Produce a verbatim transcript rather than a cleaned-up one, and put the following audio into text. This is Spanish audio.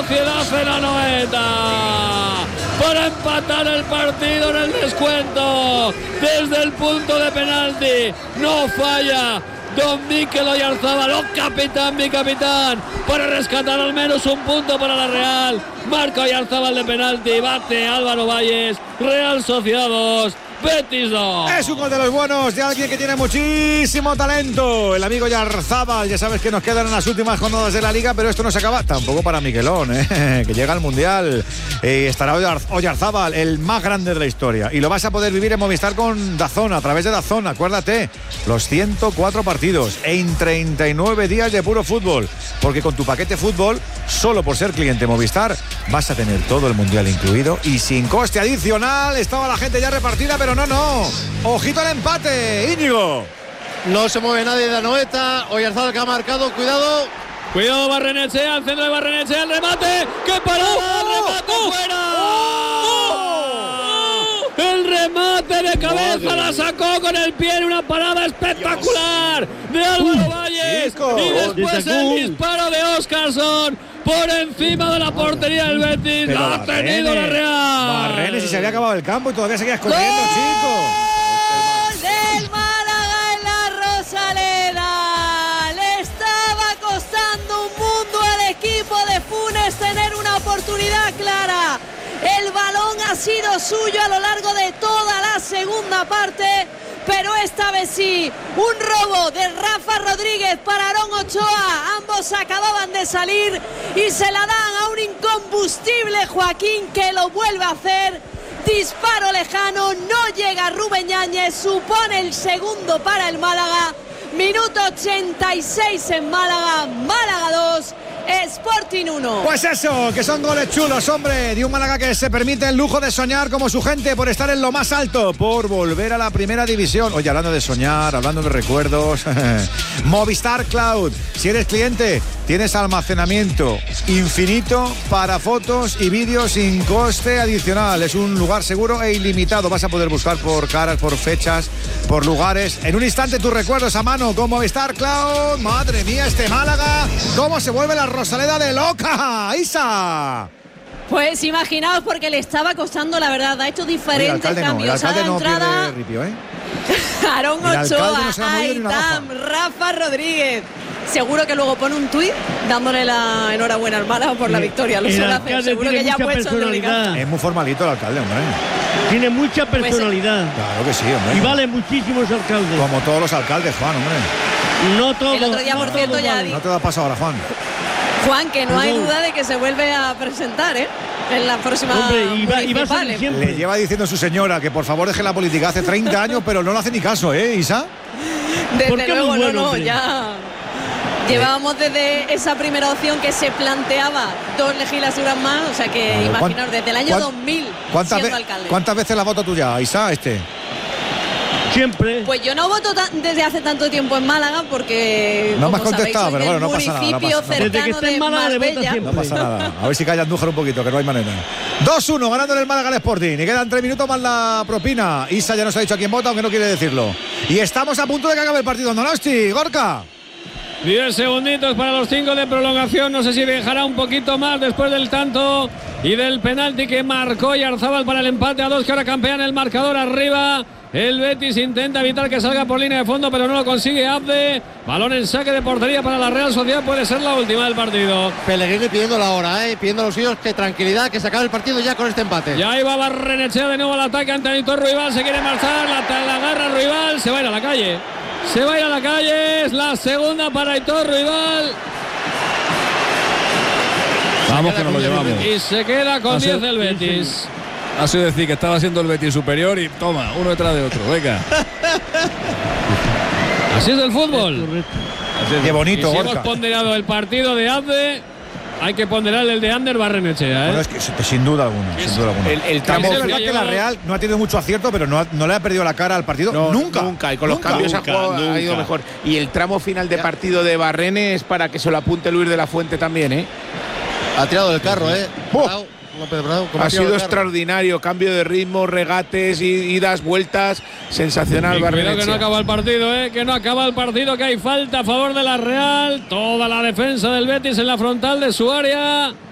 Sociedad en la noventa para empatar el partido en el descuento. Desde el punto de penalti no falla don Mikel Oyarzábal, oh capitán, mi capitán, para rescatar al menos un punto para la Real. Marca Oyarzábal de penalti, bate Álvaro Valles. Real Sociedad dos, Betis dos. Es un gol de los buenos de alguien que tiene muchísimo talento, el amigo Oyarzábal. Ya sabes que nos quedan en las últimas jornadas de la Liga, pero esto no se acaba tampoco para Miquelón, ¿eh? Que llega al Mundial. Eh, estará Oyarzábal, el más grande de la historia, y lo vas a poder vivir en Movistar con DAZN, a través de DAZN. Acuérdate, los ciento cuatro partidos en treinta y nueve días de puro fútbol, porque con tu paquete fútbol, solo por ser cliente Movistar, vas a tener todo el Mundial incluido y sin coste adicional. Estaba la gente ya repartida, pero no, no. Ojito al empate, Íñigo. No se mueve nadie de la Anoeta. Oyarzábal que ha marcado, cuidado. Cuidado Barrenechea, al centro de Barrenechea, el remate. ¡Qué parada! ¡El remate oh, fuera! Oh, oh, el remate de cabeza la sacó con el pie en una parada espectacular de Álvaro Valles. Y después el disparo de Óscarson por encima de la portería del Betis. Pero La ha tenido la Real. Barrenes, y se había acabado el campo y todavía seguías corriendo, chico. ¡Gol del Málaga en la Rosaleda! Le estaba costando un mundo al equipo de Funes tener una oportunidad clara. El balón ha sido suyo a lo largo de toda la segunda parte, pero esta vez sí, un robo de Rafa Rodríguez para Aarón Ochoa. Ambos acababan de salir y se la dan a un incombustible Joaquín, que lo vuelve a hacer. Disparo lejano, no llega Rubén Yáñez, supone el segundo para el Málaga. Minuto ochenta y seis en Málaga, Málaga dos, Sporting uno. Pues eso, que son goles chulos, hombre, de un Málaga que se permite el lujo de soñar como su gente por estar en lo más alto, por volver a la primera división. Oye, hablando de soñar, hablando de recuerdos, Movistar Cloud. Si eres cliente, tienes almacenamiento infinito para fotos y vídeos sin coste adicional. Es un lugar seguro e ilimitado. Vas a poder buscar por caras, por fechas, por lugares. En un instante tus recuerdos a mano con Movistar Cloud. Madre mía, este Málaga, cómo se vuelve la Rosaleda de loca, Isa. Pues imaginaos, porque le estaba costando, la verdad, ha hecho diferentes Oye, cambios. No, a la no entrada, ripio, ¿eh? Aarón Ochoa, no Aitam, Rafa Rodríguez. Seguro que luego pone un tuit dándole la enhorabuena al Málaga por la victoria. Lo suele hacer, seguro que ya ha puesto en el. Es muy formalito el alcalde, hombre. Tiene mucha personalidad. Pues, claro que sí, hombre. Y vale muchísimo ese alcalde. Como todos los alcaldes, Juan, hombre. No todo. El otro día, por no cierto, todo ya vale. No te da paso ahora, Juan. Juan, que no hay duda de que se vuelve a presentar, ¿eh? En la próxima. Hombre, y va, y va a ser municipal. siempre. Le lleva diciendo su señora que por favor deje la política hace treinta años, pero no le hace ni caso, ¿eh, Isa? Desde Porque luego, muy bueno, no, no, hombre. ya. Llevábamos desde esa primera opción que se planteaba dos legislaturas más, o sea que Claro, imaginaos, desde el año ¿cuán- dos mil ¿Cuántas, siendo ve- alcalde. ¿Cuántas veces la voto tú ya, Isa, este? Siempre. Pues yo no voto tan- desde hace tanto tiempo en Málaga porque, No me has como sabéis, contestado, soy pero del bueno, no pasa nada, no municipio pasa nada. Desde que cercano esté en de Málaga le vota Marbella. siempre. No pasa nada. A ver si calla Andújar un poquito, que no hay manera. dos uno, ganando en el Málaga al Sporting. Y quedan tres minutos más la propina. Isa ya nos ha dicho a quién vota, aunque no quiere decirlo. Y estamos a punto de que acabe el partido. Donosti, Gorka. diez segunditos para los cinco de prolongación. No sé si dejará un poquito más después del tanto y del penalti que marcó Oyarzábal para el empate a dos, que ahora campean el marcador arriba. El Betis intenta evitar que salga por línea de fondo, pero no lo consigue Abde. Balón en saque de portería para la Real Sociedad. Puede ser la última del partido. Pellegrini pidiendo la hora, ¿eh? Pidiendo a los suyos que tranquilidad, que se acabe el partido ya con este empate. Ya iba Barrenechea de nuevo al ataque ante Aitor Ruibal. Se quiere marchar, la, la agarra Ruibal. Se va a ir a la calle. Se va a ir a la calle. Es la segunda para Aitor Ruibal. Vamos que nos lo llevamos. Y se queda con Ha sido- diez el Betis. Ha sido decir que estaba siendo el Betis superior y toma, uno detrás de otro. Venga. Así es el fútbol. Así es. Qué Y bonito, si hemos Gorka. ponderado el partido de Abde, hay que ponderar el de Ander Barrenechea, ¿eh? Bueno, es que sin duda alguna, sin duda alguna. El, el tramo También es que verdad ha que la llevado- Real no ha tenido mucho acierto, pero no, ha- no le ha perdido la cara al partido No, nunca. Nunca, y con los Nunca. cambios Nunca, ha, jugado- ha nunca. ido mejor. Y el tramo final de partido de Barrene es para que se lo apunte Luis de la Fuente también, ¿eh? Ha tirado del carro, ¿eh? ¡Oh! Bravo, López Bravo, ¿cómo Ha tirado sido del carro? extraordinario, cambio de ritmo, regates, i- idas, vueltas, sensacional Y cuidado que no Barrenechea. acaba el partido, ¿eh? Que no acaba el partido, que hay falta a favor de la Real. Toda la defensa del Betis en la frontal de su área.